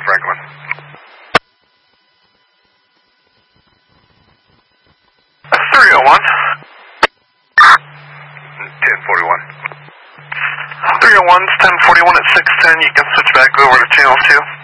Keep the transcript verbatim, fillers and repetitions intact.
Franklin. three oh one. ten forty-one. three oh one's ten forty-one at six ten. You can switch back over to channel two.